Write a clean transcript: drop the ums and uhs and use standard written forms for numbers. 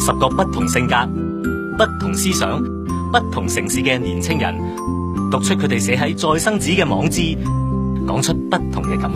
10個不同性格、不同思想、不同城市嘅年青人，讀出佢哋寫喺再生紙嘅網誌，講出不同嘅感